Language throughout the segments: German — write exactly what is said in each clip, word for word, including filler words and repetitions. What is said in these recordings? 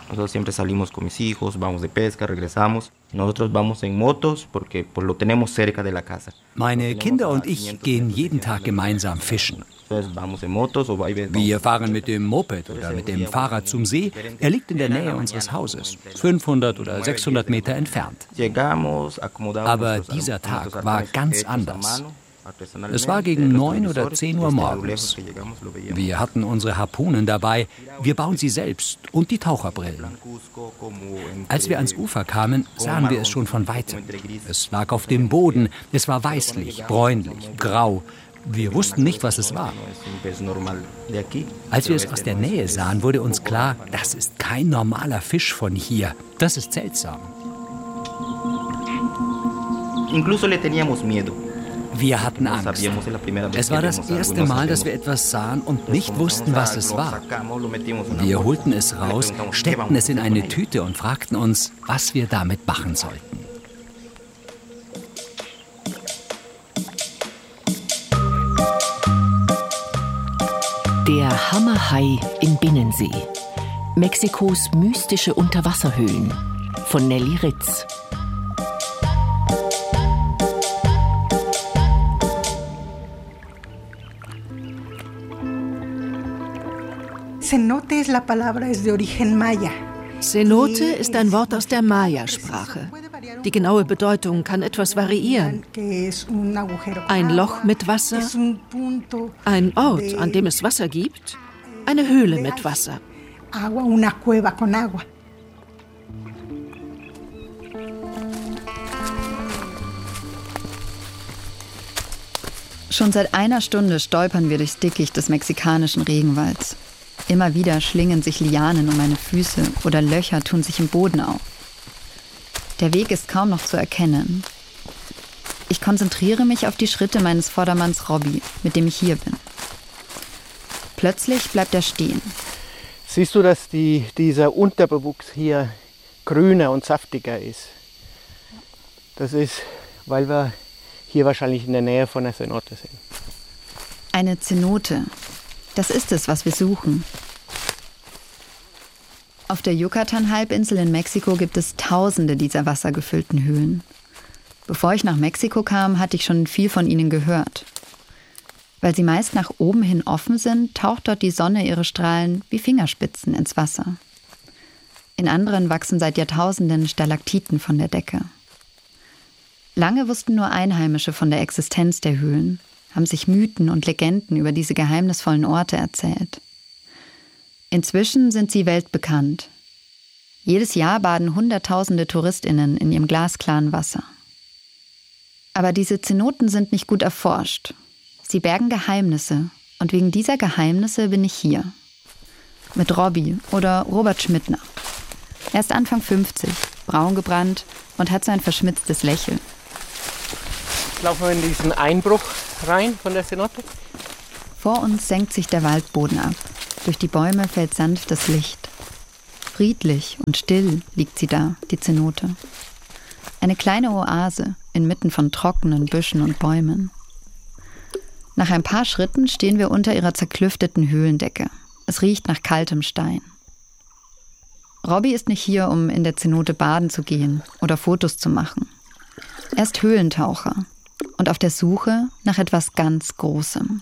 Nosotros siempre salimos con mis hijos, vamos de pesca, regresamos. Nosotros vamos en motos porque pues, lo tenemos cerca de la casa. Meine Kinder und ich gehen jeden Tag gemeinsam fischen. Wir fahren mit dem Moped oder mit dem Fahrrad zum See. Er liegt in der Nähe unseres Hauses, fünfhundert oder sechshundert Meter entfernt. Aber dieser Tag war ganz anders. Es war gegen neun oder zehn Uhr morgens. Wir hatten unsere Harpunen dabei, wir bauen sie selbst und die Taucherbrillen. Als wir ans Ufer kamen, sahen wir es schon von weitem. Es lag auf dem Boden, es war weißlich, bräunlich, grau. Wir wussten nicht, was es war. Als wir es aus der Nähe sahen, wurde uns klar, das ist kein normaler Fisch von hier. Das ist seltsam. Incluso le teníamos miedo. Wir hatten Angst. Es war das erste Mal, dass wir etwas sahen und nicht wussten, was es war. Wir holten es raus, steckten es in eine Tüte und fragten uns, was wir damit machen sollten. Der Hammerhai im Binnensee. Mexikos mystische Unterwasserhöhlen von Nelly Ritz. Cenote ist ein Wort aus der Maya-Sprache. Die genaue Bedeutung kann etwas variieren. Ein Loch mit Wasser, ein Ort, an dem es Wasser gibt, eine Höhle mit Wasser. Schon seit einer Stunde stolpern wir durchs Dickicht des mexikanischen Regenwalds. Immer wieder schlingen sich Lianen um meine Füße oder Löcher tun sich im Boden auf. Der Weg ist kaum noch zu erkennen. Ich konzentriere mich auf die Schritte meines Vordermanns Robby, mit dem ich hier bin. Plötzlich bleibt er stehen. Siehst du, dass die, dieser Unterbewuchs hier grüner und saftiger ist? Das ist, weil wir hier wahrscheinlich in der Nähe von einer Cenote sind. Eine Cenote. Das ist es, was wir suchen. Auf der Yucatan-Halbinsel in Mexiko gibt es tausende dieser wassergefüllten Höhlen. Bevor ich nach Mexiko kam, hatte ich schon viel von ihnen gehört. Weil sie meist nach oben hin offen sind, taucht dort die Sonne ihre Strahlen wie Fingerspitzen ins Wasser. In anderen wachsen seit Jahrtausenden Stalaktiten von der Decke. Lange wussten nur Einheimische von der Existenz der Höhlen, haben sich Mythen und Legenden über diese geheimnisvollen Orte erzählt. Inzwischen sind sie weltbekannt. Jedes Jahr baden Hunderttausende TouristInnen in ihrem glasklaren Wasser. Aber diese Cenoten sind nicht gut erforscht. Sie bergen Geheimnisse und wegen dieser Geheimnisse bin ich hier. Mit Robby oder Robert Schmidtner. Er ist Anfang fünfzig, braun gebrannt und hat so ein verschmitztes Lächeln. Laufen wir in diesen Einbruch rein von der Cenote? Vor uns senkt sich der Waldboden ab. Durch die Bäume fällt sanft das Licht. Friedlich und still liegt sie da, die Cenote. Eine kleine Oase inmitten von trockenen Büschen und Bäumen. Nach ein paar Schritten stehen wir unter ihrer zerklüfteten Höhlendecke. Es riecht nach kaltem Stein. Robby ist nicht hier, um in der Cenote baden zu gehen oder Fotos zu machen. Er ist Höhlentaucher und auf der Suche nach etwas ganz Großem.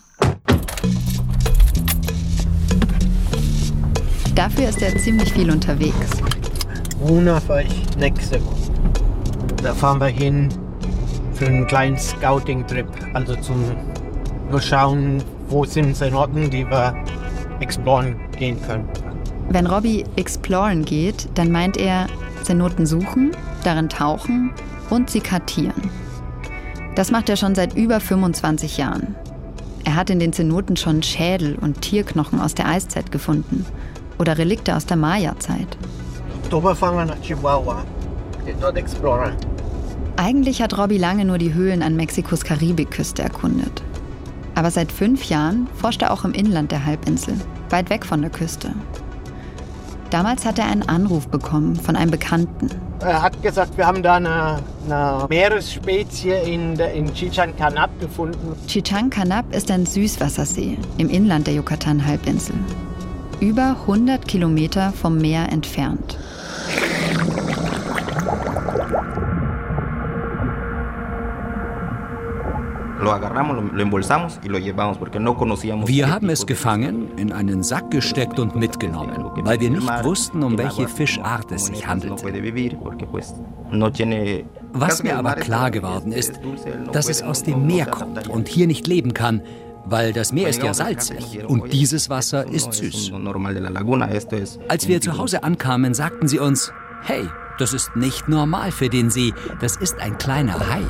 Dafür ist er ziemlich viel unterwegs. Una fahre ich nächste Woche. Da fahren wir hin für einen kleinen Scouting-Trip. Also zum nur schauen, wo sind Cenoten, die wir exploren gehen können. Wenn Robby exploren geht, dann meint er Cenoten suchen, darin tauchen und sie kartieren. Das macht er schon seit über fünfundzwanzig Jahren. Er hat in den Cenoten schon Schädel und Tierknochen aus der Eiszeit gefunden oder Relikte aus der Maya-Zeit. Oktober fahren wir nach Chihuahua, dort exploren. Eigentlich hat Robby lange nur die Höhlen an Mexikos Karibikküste erkundet. Aber seit fünf Jahren forscht er auch im Inland der Halbinsel, weit weg von der Küste. Damals hat er einen Anruf bekommen von einem Bekannten. Er hat gesagt, wir haben da eine, eine Meeresspezie in, in Chichén Canab gefunden. Chichén Canab ist ein Süßwassersee im Inland der Yucatan-Halbinsel. Über hundert Kilometer vom Meer entfernt. Wir haben es gefangen, in einen Sack gesteckt und mitgenommen, weil wir nicht wussten, um welche Fischart es sich handelt. Was mir aber klar geworden ist, dass es aus dem Meer kommt und hier nicht leben kann, weil das Meer ist ja salzig und dieses Wasser ist süß. Als wir zu Hause ankamen, sagten sie uns, hey, das ist nicht normal für den See, das ist ein kleiner Hai.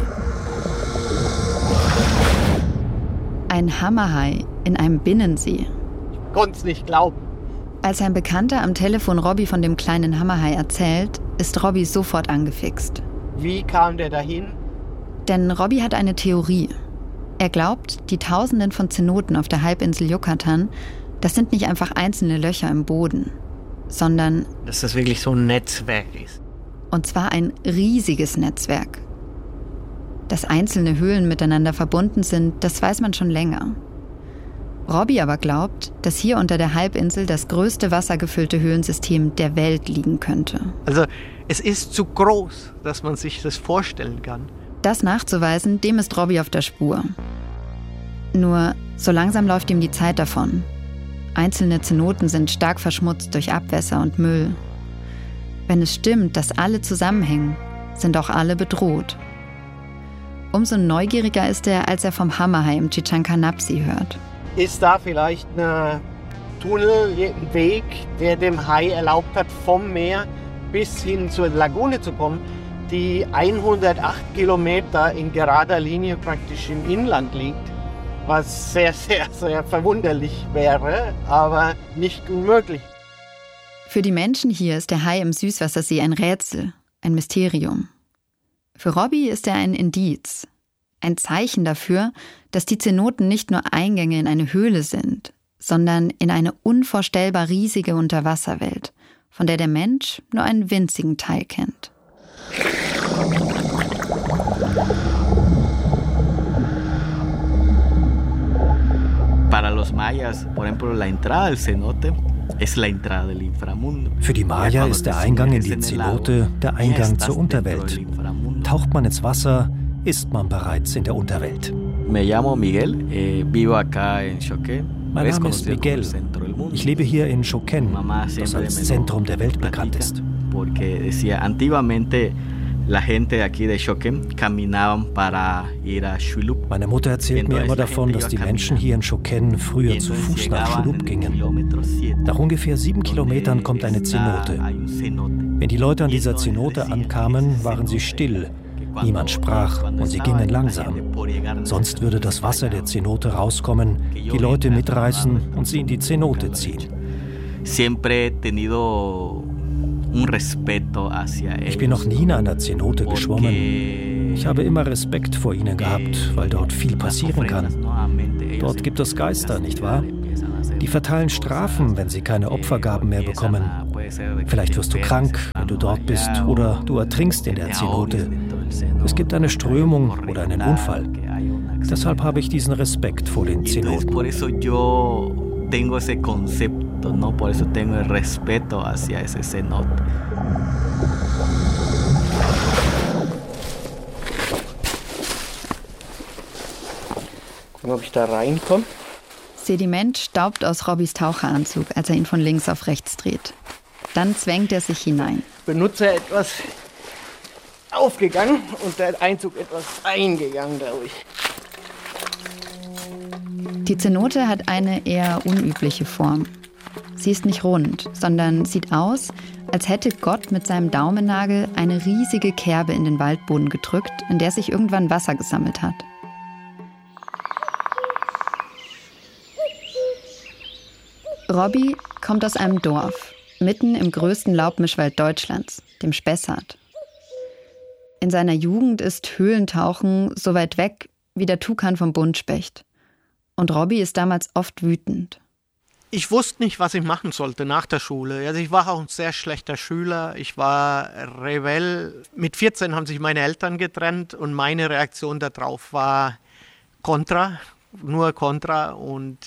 Ein Hammerhai in einem Binnensee. Ich konnte es nicht glauben. Als ein Bekannter am Telefon Robby von dem kleinen Hammerhai erzählt, ist Robby sofort angefixt. Wie kam der dahin? Denn Robby hat eine Theorie. Er glaubt, die Tausenden von Zenoten auf der Halbinsel Yucatan, das sind nicht einfach einzelne Löcher im Boden, sondern dass das wirklich so ein Netzwerk ist. Und zwar ein riesiges Netzwerk. Dass einzelne Höhlen miteinander verbunden sind, das weiß man schon länger. Robby aber glaubt, dass hier unter der Halbinsel das größte wassergefüllte Höhlensystem der Welt liegen könnte. Also es ist zu groß, dass man sich das vorstellen kann. Das nachzuweisen, dem ist Robby auf der Spur. Nur so langsam läuft ihm die Zeit davon. Einzelne Zenoten sind stark verschmutzt durch Abwässer und Müll. Wenn es stimmt, dass alle zusammenhängen, sind auch alle bedroht. Umso neugieriger ist er, als er vom Hammerhai im Chichén Canapsi hört. Ist da vielleicht ein Tunnel, ein Weg, der dem Hai erlaubt hat, vom Meer bis hin zur Lagune zu kommen, die hundertacht Kilometer in gerader Linie praktisch im Inland liegt? Was sehr, sehr, sehr verwunderlich wäre, aber nicht unmöglich. Für die Menschen hier ist der Hai im Süßwassersee ein Rätsel, ein Mysterium. Für Robby ist er ein Indiz, ein Zeichen dafür, dass die Zenoten nicht nur Eingänge in eine Höhle sind, sondern in eine unvorstellbar riesige Unterwasserwelt, von der der Mensch nur einen winzigen Teil kennt. Para los mayas, por ejemplo, la entrada del cenote es la entrada del inframundo. Für die Maya ist der Eingang in die Zenote der Eingang zur Unterwelt. Taucht man ins Wasser, ist man bereits in der Unterwelt. Me llamo Miguel, eh, vivo acá en Choquén. Mein Name ist Miguel. Ich lebe hier in Choquén, das als Zentrum der Welt bekannt ist. Porque decía antiguamente la gente de aquí de Choquén caminaban para ir a Xulup. Meine Mutter erzählt mir immer davon, dass die Menschen hier in Choquén früher zu Fuß nach Xulup gingen. Nach ungefähr sieben Kilometern kommt eine Zenote. Wenn die Leute an dieser Zenote ankamen, waren sie still. Niemand sprach und sie gingen langsam. Sonst würde das Wasser der Zenote rauskommen, die Leute mitreißen und sie in die Zenote ziehen. Ich bin noch nie in einer Zenote geschwommen. Ich habe immer Respekt vor ihnen gehabt, weil dort viel passieren kann. Dort gibt es Geister, nicht wahr? Die verteilen Strafen, wenn sie keine Opfergaben mehr bekommen. Vielleicht wirst du krank, wenn du dort bist, oder du ertrinkst in der Zenote. Es gibt eine Strömung oder einen Unfall. Deshalb habe ich diesen Respekt vor den Zenoten. Tengo ese concepto, ¿no? Por eso tengo el respeto hacia ese cenote. Gucken, ob ich da reinkomme. Sediment staubt aus Robbys Taucheranzug, als er ihn von links auf rechts dreht. Dann zwängt er sich hinein. Benutzer etwas aufgegangen und der Einzug etwas eingegangen dadurch. Die Zenote hat eine eher unübliche Form. Sie ist nicht rund, sondern sieht aus, als hätte Gott mit seinem Daumennagel eine riesige Kerbe in den Waldboden gedrückt, in der sich irgendwann Wasser gesammelt hat. Robby kommt aus einem Dorf, mitten im größten Laubmischwald Deutschlands, dem Spessart. In seiner Jugend ist Höhlentauchen so weit weg wie der Tukan vom Buntspecht. Und Robby ist damals oft wütend. Ich wusste nicht, was ich machen sollte nach der Schule. Also ich war auch ein sehr schlechter Schüler. Ich war Rebell. Mit vierzehn haben sich meine Eltern getrennt und meine Reaktion darauf war Kontra, nur Kontra. Und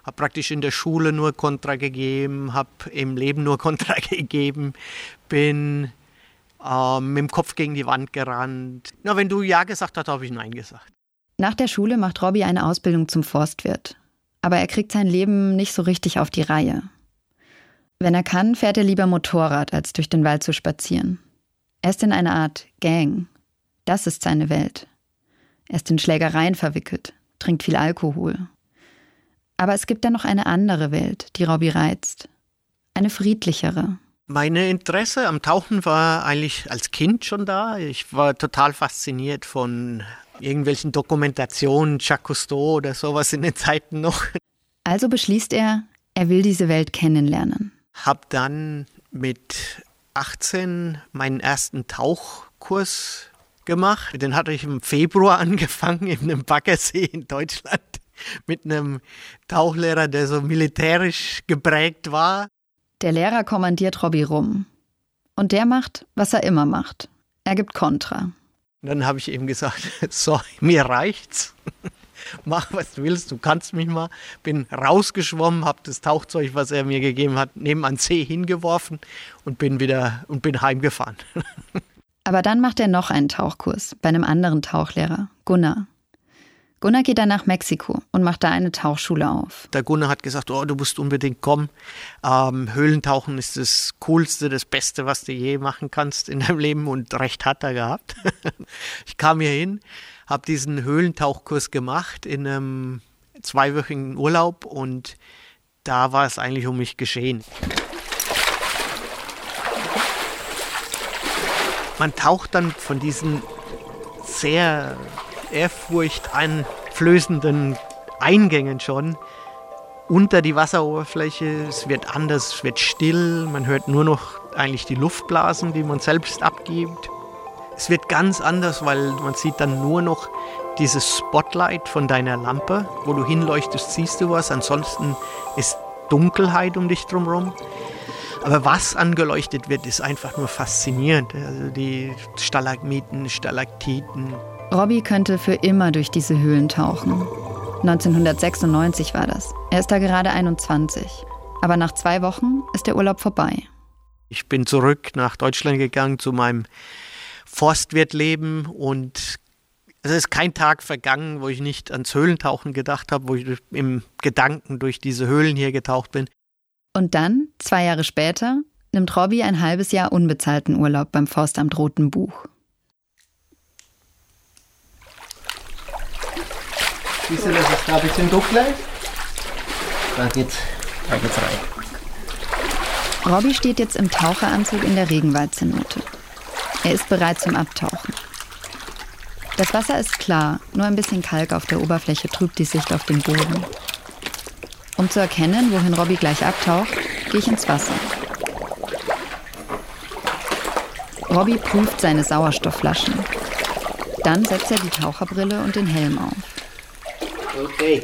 habe praktisch in der Schule nur Kontra gegeben, habe im Leben nur Kontra gegeben, bin äh, mit dem Kopf gegen die Wand gerannt. Na, wenn du Ja gesagt hast, habe ich Nein gesagt. Nach der Schule macht Robbie eine Ausbildung zum Forstwirt. Aber er kriegt sein Leben nicht so richtig auf die Reihe. Wenn er kann, fährt er lieber Motorrad, als durch den Wald zu spazieren. Er ist in einer Art Gang. Das ist seine Welt. Er ist in Schlägereien verwickelt, trinkt viel Alkohol. Aber es gibt da noch eine andere Welt, die Robbie reizt. Eine friedlichere. Meine Interesse am Tauchen war eigentlich als Kind schon da. Ich war total fasziniert von irgendwelchen Dokumentationen, Jacques Cousteau oder sowas in den Zeiten noch. Also beschließt er, er will diese Welt kennenlernen. Hab dann mit achtzehn meinen ersten Tauchkurs gemacht. Den hatte ich im Februar angefangen in einem Baggersee in Deutschland mit einem Tauchlehrer, der so militärisch geprägt war. Der Lehrer kommandiert Robbie rum. Und der macht, was er immer macht. Er gibt Kontra. Dann habe ich ihm gesagt, so, mir reicht's. Mach, was du willst, du kannst mich mal. Bin rausgeschwommen, habe das Tauchzeug, was er mir gegeben hat, neben an See hingeworfen und bin wieder und bin heimgefahren. Aber dann macht er noch einen Tauchkurs bei einem anderen Tauchlehrer, Gunnar. Gunnar geht dann nach Mexiko und macht da eine Tauchschule auf. Der Gunnar hat gesagt, oh, du musst unbedingt kommen. Ähm, Höhlentauchen ist das Coolste, das Beste, was du je machen kannst in deinem Leben. Und recht hat er gehabt. Ich kam hier hin, habe diesen Höhlentauchkurs gemacht in einem zweiwöchigen Urlaub und da war es eigentlich um mich geschehen. Man taucht dann von diesen sehr ehrfurchteinflößenden Eingängen schon unter die Wasseroberfläche. Es wird anders, es wird still. Man hört nur noch eigentlich die Luftblasen, die man selbst abgibt. Es wird ganz anders, weil man sieht dann nur noch dieses Spotlight von deiner Lampe. Wo du hinleuchtest, siehst du was. Ansonsten ist Dunkelheit um dich drumherum. Aber was angeleuchtet wird, ist einfach nur faszinierend. Also die Stalagmiten, Stalaktiten. Robbie könnte für immer durch diese Höhlen tauchen. neunzehnhundertsechsundneunzig war das. Er ist da gerade einundzwanzig. Aber nach zwei Wochen ist der Urlaub vorbei. Ich bin zurück nach Deutschland gegangen zu meinem Forstwirtleben und es ist kein Tag vergangen, wo ich nicht ans Höhlentauchen gedacht habe, wo ich im Gedanken durch diese Höhlen hier getaucht bin. Und dann, zwei Jahre später, nimmt Robbie ein halbes Jahr unbezahlten Urlaub beim Forstamt Rotenbuch. Siehst du, dass es da ein bisschen dunkler ist? Da geht's, da geht's rein. Robbie steht jetzt im Taucheranzug in der Regenwaldzenote. Er ist bereit zum Abtauchen. Das Wasser ist klar, nur ein bisschen Kalk auf der Oberfläche trübt die Sicht auf den Boden. Um zu erkennen, wohin Robbie gleich abtaucht, gehe ich ins Wasser. Robbie prüft seine Sauerstoffflaschen. Dann setzt er die Taucherbrille und den Helm auf. Okay.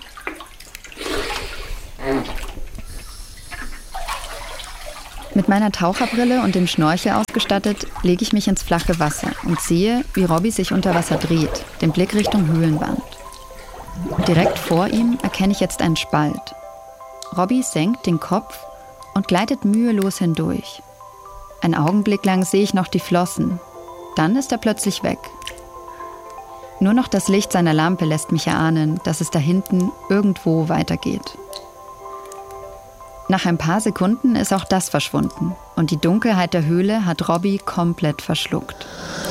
Mit meiner Taucherbrille und dem Schnorchel ausgestattet, lege ich mich ins flache Wasser und sehe, wie Robbie sich unter Wasser dreht, den Blick Richtung Höhlenwand. Direkt vor ihm erkenne ich jetzt einen Spalt. Robbie senkt den Kopf und gleitet mühelos hindurch. Einen Augenblick lang sehe ich noch die Flossen. Dann ist er plötzlich weg. Nur noch das Licht seiner Lampe lässt mich erahnen, dass es da hinten irgendwo weitergeht. Nach ein paar Sekunden ist auch das verschwunden und die Dunkelheit der Höhle hat Robbie komplett verschluckt.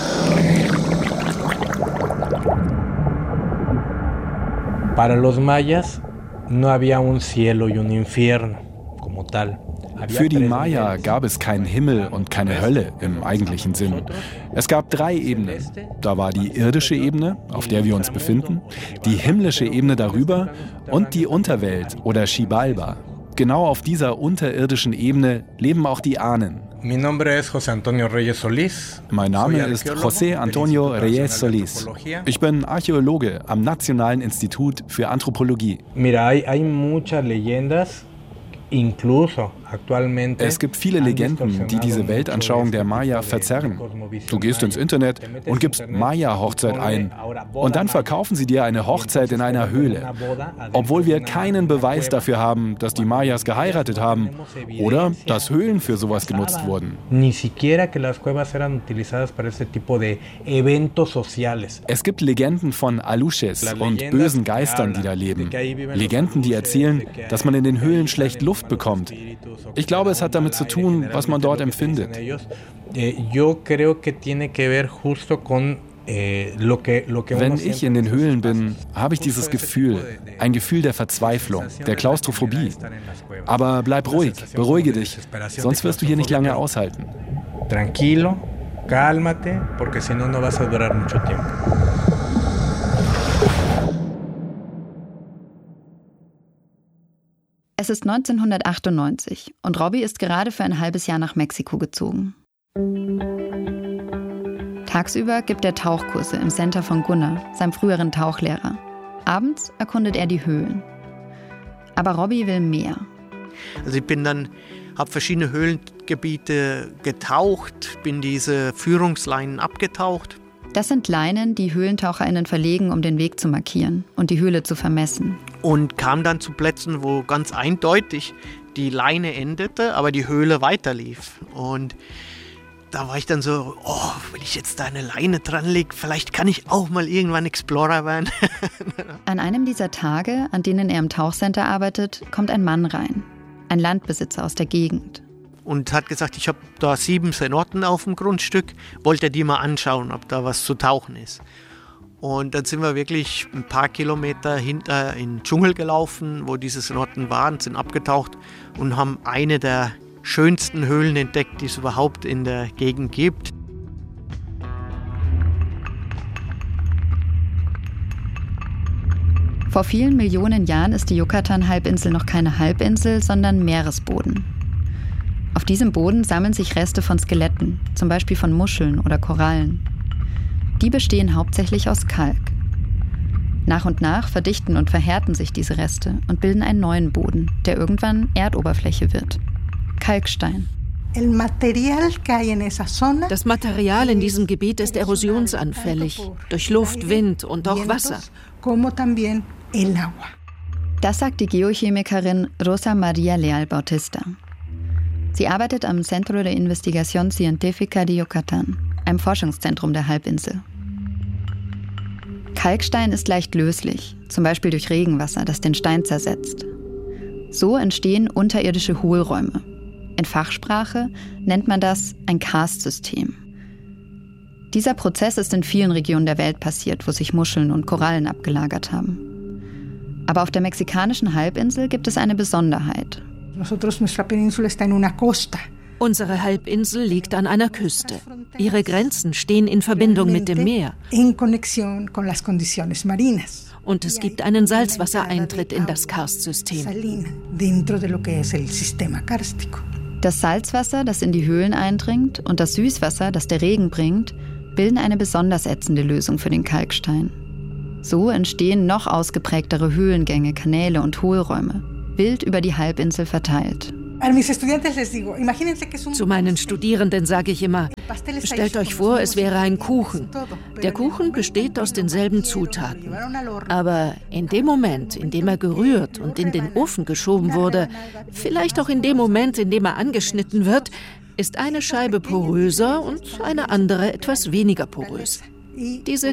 Para los mayas no había un cielo y un infierno como tal. Für die Maya gab es keinen Himmel und keine Hölle im eigentlichen Sinn. Es gab drei Ebenen. Da war die irdische Ebene, auf der wir uns befinden, die himmlische Ebene darüber und die Unterwelt oder Xibalba. Genau auf dieser unterirdischen Ebene leben auch die Ahnen. Mein Name ist José Antonio Reyes Solís. Mein Name ist José Antonio Reyes Solís. Ich bin Archäologe am Nationalen Institut für Anthropologie. Mira, hay, hay muchas leyendas, incluso Es gibt viele Legenden, die diese Weltanschauung der Maya verzerren. Du gehst ins Internet und gibst Maya-Hochzeit ein und dann verkaufen sie dir eine Hochzeit in einer Höhle, obwohl wir keinen Beweis dafür haben, dass die Mayas geheiratet haben oder dass Höhlen für sowas genutzt wurden. Es gibt Legenden von Aluches und bösen Geistern, die da leben. Legenden, die erzählen, dass man in den Höhlen schlecht Luft bekommt. Ich glaube, es hat damit zu tun, was man dort empfindet. Wenn ich in den Höhlen bin, habe ich dieses Gefühl, ein Gefühl der Verzweiflung, der Klaustrophobie. Aber bleib ruhig, beruhige dich, sonst wirst du hier nicht lange aushalten. Tranquilo, cálmate, porque si no, no vas a durar mucho tiempo. Es ist neunzehnhundertachtundneunzig und Robbie ist gerade für ein halbes Jahr nach Mexiko gezogen. Tagsüber gibt er Tauchkurse im Center von Gunnar, seinem früheren Tauchlehrer. Abends erkundet er die Höhlen. Aber Robbie will mehr. Also ich bin dann, habe verschiedene Höhlengebiete getaucht, bin diese Führungsleinen abgetaucht. Das sind Leinen, die HöhlentaucherInnen verlegen, um den Weg zu markieren und die Höhle zu vermessen. Und kam dann zu Plätzen, wo ganz eindeutig die Leine endete, aber die Höhle weiterlief. Und da war ich dann so, oh, wenn ich jetzt da eine Leine dran lege, vielleicht kann ich auch mal irgendwann Explorer werden. An einem dieser Tage, an denen er im Tauchcenter arbeitet, kommt ein Mann rein. Ein Landbesitzer aus der Gegend. Und hat gesagt, ich habe da sieben Cenoten auf dem Grundstück, wollte die mal anschauen, ob da was zu tauchen ist. Und dann sind wir wirklich ein paar Kilometer hinter in den Dschungel gelaufen, wo diese Cenoten waren, sind abgetaucht und haben eine der schönsten Höhlen entdeckt, die es überhaupt in der Gegend gibt. Vor vielen Millionen Jahren ist die Yucatan-Halbinsel noch keine Halbinsel, sondern Meeresboden. Auf diesem Boden sammeln sich Reste von Skeletten, zum Beispiel von Muscheln oder Korallen. Die bestehen hauptsächlich aus Kalk. Nach und nach verdichten und verhärten sich diese Reste und bilden einen neuen Boden, der irgendwann Erdoberfläche wird. Kalkstein. Das Material in diesem Gebiet ist erosionsanfällig, durch Luft, Wind und auch Wasser. Das sagt die Geochemikerin Rosa María Leal Bautista. Sie arbeitet am Centro de Investigación Científica de Yucatán, einem Forschungszentrum der Halbinsel. Kalkstein ist leicht löslich, zum Beispiel durch Regenwasser, das den Stein zersetzt. So entstehen unterirdische Hohlräume. In Fachsprache nennt man das ein Karstsystem. Dieser Prozess ist in vielen Regionen der Welt passiert, wo sich Muscheln und Korallen abgelagert haben. Aber auf der mexikanischen Halbinsel gibt es eine Besonderheit. Unsere Halbinsel liegt an einer Küste. Ihre Grenzen stehen in Verbindung mit dem Meer. Und es gibt einen Salzwassereintritt in das Karstsystem. Das Salzwasser, das in die Höhlen eindringt, und das Süßwasser, das der Regen bringt, bilden eine besonders ätzende Lösung für den Kalkstein. So entstehen noch ausgeprägtere Höhlengänge, Kanäle und Hohlräume, wild über die Halbinsel verteilt. Zu meinen Studierenden sage ich immer, stellt euch vor, es wäre ein Kuchen. Der Kuchen besteht aus denselben Zutaten. Aber in dem Moment, in dem er gerührt und in den Ofen geschoben wurde, vielleicht auch in dem Moment, in dem er angeschnitten wird, ist eine Scheibe poröser und eine andere etwas weniger porös. Diese